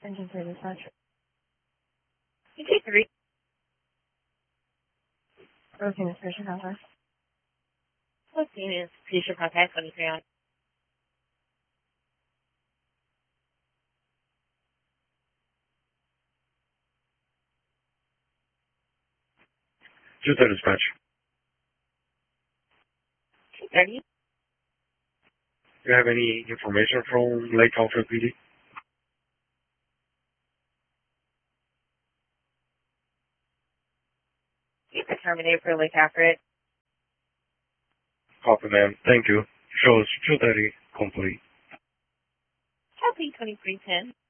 Engine 3 dispatch. Okay, 3. Rotating station contact. What's the unit? Future contact 23 on. Just that dispatch. 230. Do you have any information from Lake Alfred PD? You can terminate for Lake Alfred. Copy, ma'am. Thank you. Shows 230 complete. Copy 2310.